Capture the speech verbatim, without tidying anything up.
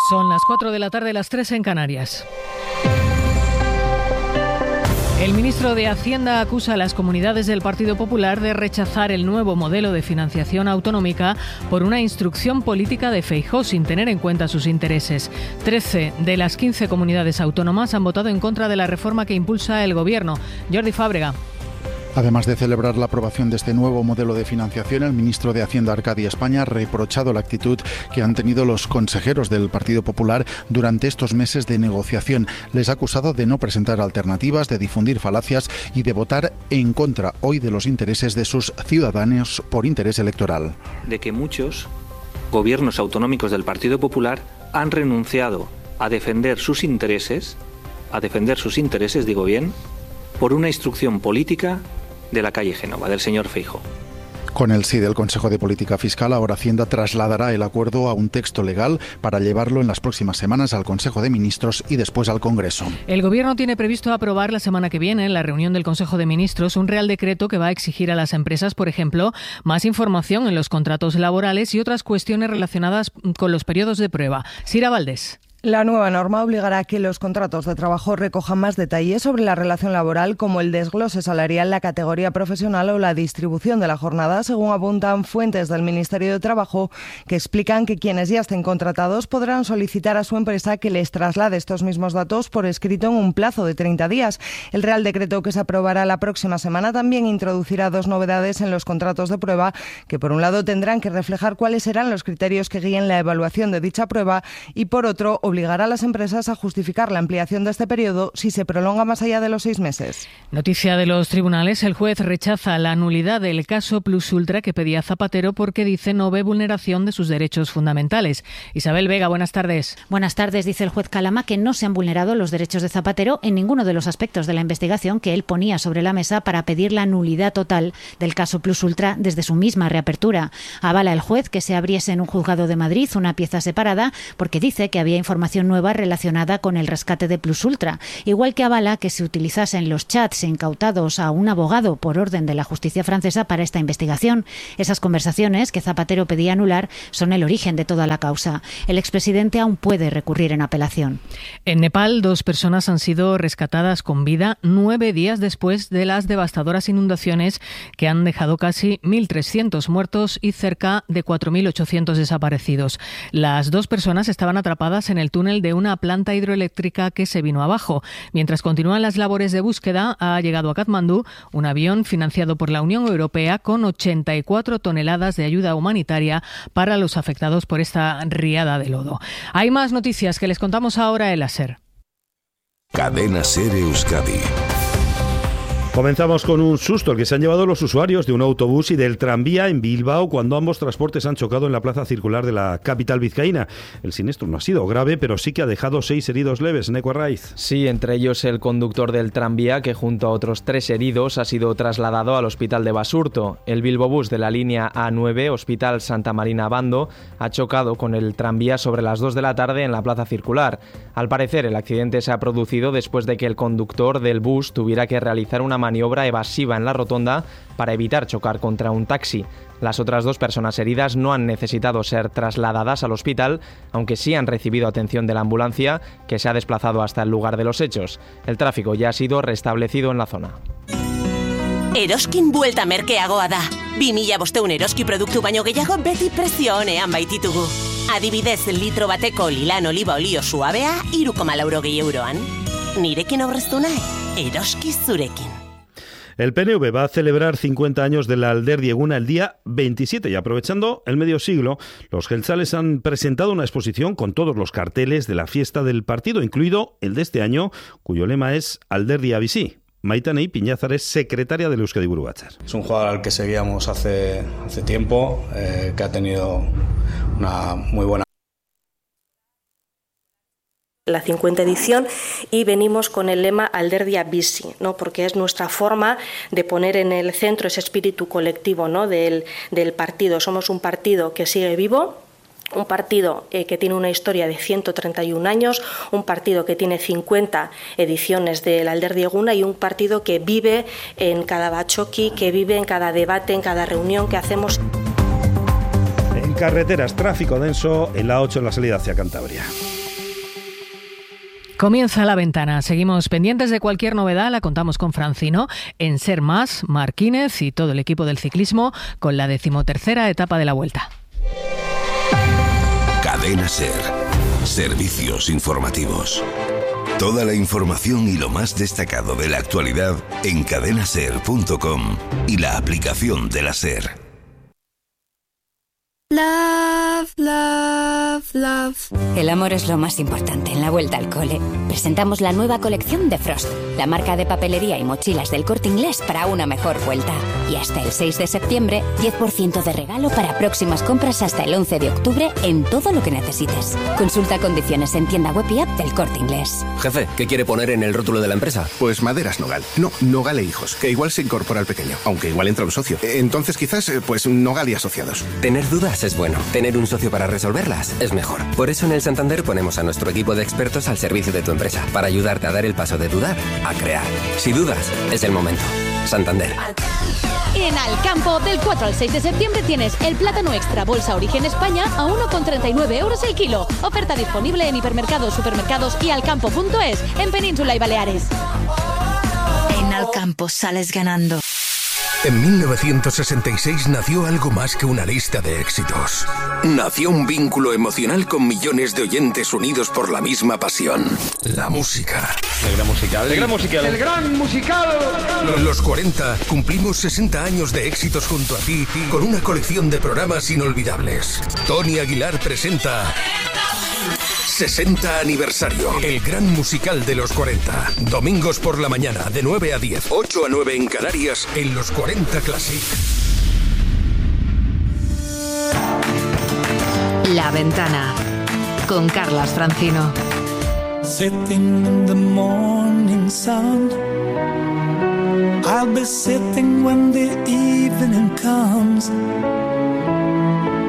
Son las cuatro de la tarde, las tres en Canarias. El ministro de Hacienda acusa a las comunidades del Partido Popular de rechazar el nuevo modelo de financiación autonómica por una instrucción política de Feijóo sin tener en cuenta sus intereses. Trece de las quince comunidades autónomas han votado en contra de la reforma que impulsa el Gobierno. Jordi Fábrega. Además de celebrar la aprobación de este nuevo modelo de financiación, el ministro de Hacienda, Arcadi España, ha reprochado la actitud que han tenido los consejeros del Partido Popular durante estos meses de negociación. Les ha acusado de no presentar alternativas, de difundir falacias y de votar en contra hoy de los intereses de sus ciudadanos por interés electoral. De que muchos gobiernos autonómicos del Partido Popular han renunciado a defender sus intereses, a defender sus intereses, digo bien, por una instrucción política de la calle Génova, del señor Feijóo. Con el sí del Consejo de Política Fiscal, ahora Hacienda trasladará el acuerdo a un texto legal para llevarlo en las próximas semanas al Consejo de Ministros y después al Congreso. El Gobierno tiene previsto aprobar la semana que viene, en la reunión del Consejo de Ministros, un Real Decreto que va a exigir a las empresas, por ejemplo, más información en los contratos laborales y otras cuestiones relacionadas con los periodos de prueba. Sira Valdés. La nueva norma obligará a que los contratos de trabajo recojan más detalles sobre la relación laboral, como el desglose salarial, la categoría profesional o la distribución de la jornada, según apuntan fuentes del Ministerio de Trabajo, que explican que quienes ya estén contratados podrán solicitar a su empresa que les traslade estos mismos datos por escrito en un plazo de treinta días. El Real Decreto, que se aprobará la próxima semana, también introducirá dos novedades en los contratos de prueba, que por un lado tendrán que reflejar cuáles serán los criterios que guíen la evaluación de dicha prueba y por otro obligará a las empresas a justificar la ampliación de este periodo si se prolonga más allá de los seis meses. Noticia de los tribunales. El juez rechaza la nulidad del caso Plus Ultra que pedía Zapatero porque dice no ve vulneración de sus derechos fundamentales. Isabel Vega, buenas tardes. Buenas tardes. Dice el juez Calama que no se han vulnerado los derechos de Zapatero en ninguno de los aspectos de la investigación que él ponía sobre la mesa para pedir la nulidad total del caso Plus Ultra desde su misma reapertura. Avala el juez que se abriese en un juzgado de Madrid una pieza separada porque dice que había información nueva relacionada con el rescate de Plus Ultra, igual que avala que se utilizasen los chats incautados a un abogado por orden de la justicia francesa para esta investigación. Esas conversaciones que Zapatero pedía anular son el origen de toda la causa. El expresidente aún puede recurrir en apelación. En Nepal, dos personas han sido rescatadas con vida nueve días después de las devastadoras inundaciones que han dejado casi mil trescientos muertos y cerca de cuatro mil ochocientos desaparecidos. Las dos personas estaban atrapadas en el túnel de una planta hidroeléctrica que se vino abajo. Mientras continúan las labores de búsqueda, ha llegado a Katmandú un avión financiado por la Unión Europea con ochenta y cuatro toneladas de ayuda humanitaria para los afectados por esta riada de lodo. Hay más noticias que les contamos ahora en la SER. Cadena SER Euskadi. Comenzamos con un susto el que se han llevado los usuarios de un autobús y del tranvía en Bilbao cuando ambos transportes han chocado en la plaza circular de la capital vizcaína. El siniestro no ha sido grave, pero sí que ha dejado seis heridos leves. Neco Arraiz. Sí, entre ellos el conductor del tranvía, que junto a otros tres heridos ha sido trasladado al hospital de Basurto. El Bilbobús de la línea A nueve, Hospital Santa Marina Bando, ha chocado con el tranvía sobre las dos de la tarde en la plaza circular. Al parecer, el accidente se ha producido después de que el conductor del bus tuviera que realizar una maniobra evasiva en la rotonda para evitar chocar contra un taxi. Las otras dos personas heridas no han necesitado ser trasladadas al hospital, aunque sí han recibido atención de la ambulancia, que se ha desplazado hasta el lugar de los hechos. El tráfico ya ha sido restablecido en la zona. Eroskin buelta merkeagoa da. bi mila bostehun eroski produktu baino gehiago beti prezio onean baititugu. Adibidez, litro bateko lilan oliba olio suabea hiru koma laurogei euroan. Nirekin aurreztu nahi, eroski zurekin. El P N V va a celebrar cincuenta años de la Alderdi Eguna el día veintisiete y aprovechando el medio siglo, los geltzales han presentado una exposición con todos los carteles de la fiesta del partido, incluido el de este año, cuyo lema es Alderdi Abisi. Maitanei Piñazar es secretaria del Euskadi Buru Batzar. Es un jugador al que seguíamos hace, hace tiempo, eh, que ha tenido una muy buena la cincuenta edición y venimos con el lema Alderdi Bizi, ¿no? Porque es nuestra forma de poner en el centro ese espíritu colectivo, ¿no? del, del partido. Somos un partido que sigue vivo, un partido eh, que tiene una historia de ciento treinta y un años, un partido que tiene cincuenta ediciones del Alderdi Eguna y un partido que vive en cada bachoqui, que vive en cada debate, en cada reunión que hacemos. En carreteras, tráfico denso en la ocho en la salida hacia Cantabria. Comienza La Ventana. Seguimos pendientes de cualquier novedad. La contamos con Francino en Ser Más, Marquínez y todo el equipo del ciclismo con la decimotercera etapa de la Vuelta. Cadena Ser. Servicios informativos. Toda la información y lo más destacado de la actualidad en cadena ser punto com y la aplicación de la Ser. Love, love, love. El amor es lo más importante en la vuelta al cole. Presentamos la nueva colección de Frost, la marca de papelería y mochilas del Corte Inglés para una mejor vuelta. Y hasta el seis de septiembre, diez por ciento de regalo para próximas compras hasta el once de octubre en todo lo que necesites. Consulta condiciones en tienda web y app del Corte Inglés. Jefe, ¿qué quiere poner en el rótulo de la empresa? Pues Maderas Nogal. No, Nogal e Hijos, que igual se incorpora al pequeño, aunque igual entra un socio. Entonces quizás, pues Nogal y Asociados. Tener dudas es bueno. Tener un socio para resolverlas es mejor. Por eso en el Santander ponemos a nuestro equipo de expertos al servicio de tu empresa, para ayudarte a dar el paso de dudar a crear. Si dudas, es el momento. Santander. En Alcampo, del cuatro al seis de septiembre tienes el plátano extra bolsa Origen España a uno con treinta y nueve euros el kilo. Oferta disponible en hipermercados, supermercados y alcampo punto es en Península y Baleares. En Alcampo sales ganando. En mil novecientos sesenta y seis nació algo más que una lista de éxitos. Nació un vínculo emocional con millones de oyentes unidos por la misma pasión. La música. El gran musical. El gran musical. El gran musical. Los cuarenta cumplimos sesenta años de éxitos junto a ti con una colección de programas inolvidables. Tony Aguilar presenta sesenta aniversario. El gran musical de los cuarenta. Domingos por la mañana de nueve a diez, ocho a nueve en Canarias en los cuarenta Classic. La Ventana con Carlas Francino. Sitting in the morning sun, I'll be sitting when the evening comes.